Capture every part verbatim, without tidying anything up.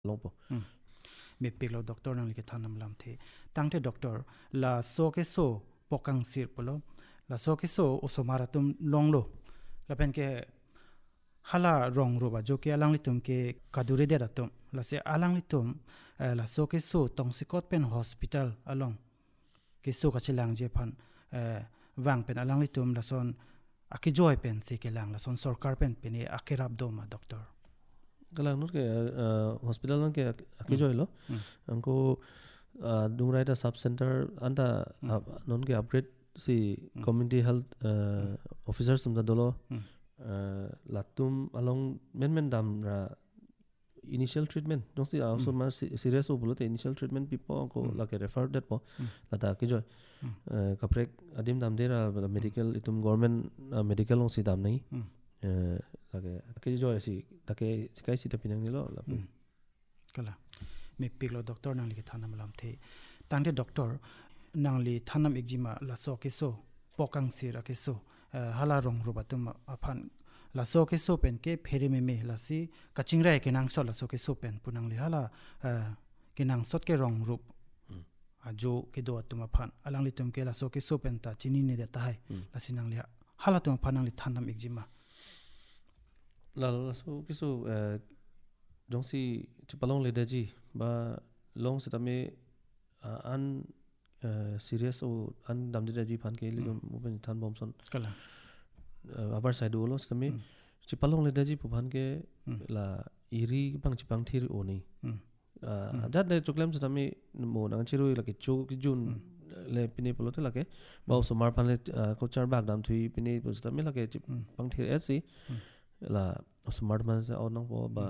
longpo mi piglo doctor nang li thanam lam the tangte doctor la so ke so pokang sir polo la so ke so osomaratum longlo la pen ke hala rong roba jo ke alang litum ke kadure de ratum la se alang litum la so ke so tong sikot pen hospital along ke so ka chilang je phan wang pen alang litum la son aki joy pen se ke lang la son sarkar pen pen e akirab doma doctor kalang not ke hospital lang ke akijoy lo angko dungrai da sub center anda non ke upgrade si community health officers tum da dolo latum along men men dam ra initial treatment donc si also ma serious ho bolo te initial treatment people ko la ke refer that po la ta ki joy kaprek adim dam dera medical itum government medical ong si dam nai la ke ki joy si ta ke sikai si ta pinang ni lo la kala me piglo doctor nang li thanam lam the tangde doctor nang li thanam eczema la so ke so pokang sir ke so hala rong rubatum aphan la so ke so pen ke pheri me me la si kaching rai ke nang so la so ke so pen punang li hala ke nang sot ke rong rup ajo ke do atuma phan alang li tum ke la so ke so pen ta chini ne de ta hai la sinang li hala tum phanang li thanam eczema la la so ke so donc si chipalong le daji ba long se tame an serious o an dam de daji phan ke li mo ben than bom son kala abar side lo tame chipalong le daji phan ke la iri bang chipang thir o nei that de choklem se tame mo nang chiru la ke chu ki jun le pine polo te la ke ba so mar phan le ko char bag dam thui pine pos tame la ke chipang thir et si la smart man se onang po ba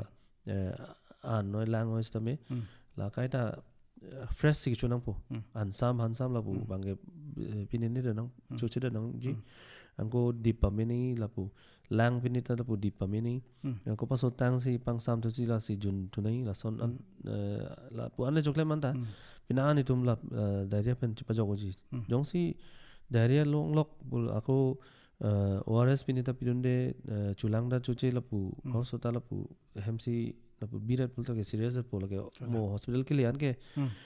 an noi lang oi stame la kaita fresh si chunang po an sam han sam la bu bange pinin ni nang chu chu nang ji angko dipamini la pu lang pinita la pu dipamini angko paso tang si pang sam tu si la si jun tu nai la son an la pu an le chokle man ta pina ani tum la diarrhea pen pa jogo ji jong si diarrhea long lok bul ako O R S pinita pirunde chulang da chuche la pu hospital la pu hemsi la pu birat pul ta ke serious po la ke mo hospital ke lian ke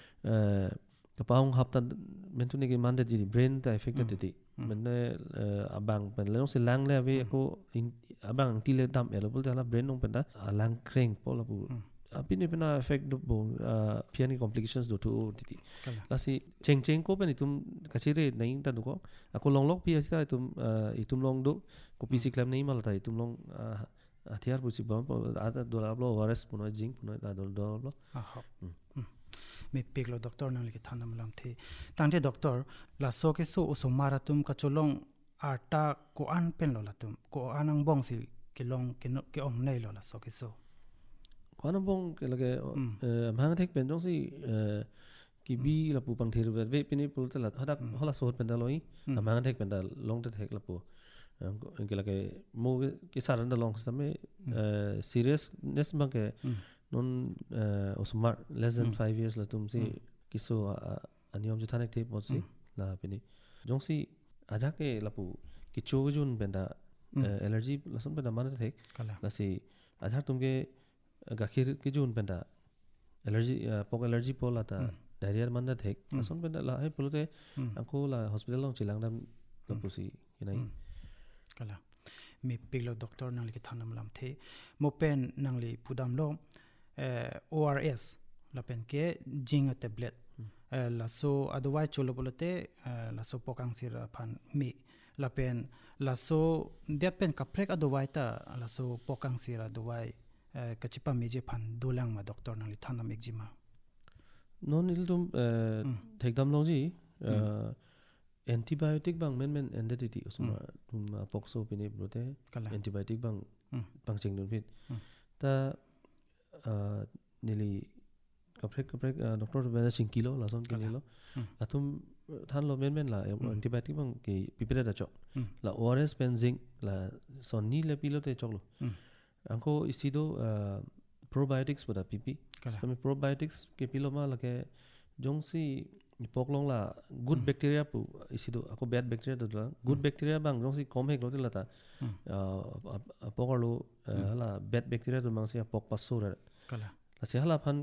ka paung hapta mentu ne ke mande ji brain ta affected ti menne abang pen le se lang le ave ko abang ti le dam ya la pul ta la brain nong pen da lang kreng po la pu apini pena effect do bo piani complications do to ti la si cheng cheng ko pen itum kachire nai ta do ko ako long lok pi asa itum itum long do ko pc claim nei mal ta itum long athiar bu si ba ada dola blo wares puno jing puno da dol dol blo ha me piglo doctor nang li thanam lam the tangte doctor la so ke so usomara tum ka cholong arta ko an pen lo la tum ko anang bong si ke long ke no ke ong nei lo la so ke so kwana bong ke lage mang thek pen jong si ki bi la pu pang thir ve pini pul ta la hadak hola so pen da loi mang thek pen da long ta thek la pu ke lage mo ke saran da long sa me seriousness bang ke non osmar less than five years la tum si kiso aniom je thanek the po si la pini jong si aja ke la pu ki chu jun pen da allergy la son pen da man thek la si aja tum ke gakhir ki jun penda allergy pok allergy pola ta diarrhea man da thek ason penda la hai polote angko la hospital long chilang dam la pusi kinai kala mi piglo doctor nang li thanam lam the mo pen nang li pudam lo O R S la pen ke jing a tablet la so otherwise cholo polote la so pokang sir phan mi la pen la so det pen kaprek otherwise ta la so pokang sir otherwise kachipa meje phan dolang ma doctor nang li thanam eczema non il tum thekdam long ji antibiotic bang men men endetiti usma tum pokso pini brote antibiotic bang bang cheng dun fit ta nili kaprek kaprek doctor bena sing kilo la son kilo la tum than lo men men la antibiotic bang ki pipre da chok la O R S pen zinc la son ni le pilote chok lo angko isido probiotics pada pipi sistem probiotics ke piloma lake jongsi poklong la good bacteria pu isido ako bad bacteria do la good bacteria bang jongsi kom hek lote lata pokarlo la bad bacteria do mangsi pok pasura kala la se hala phan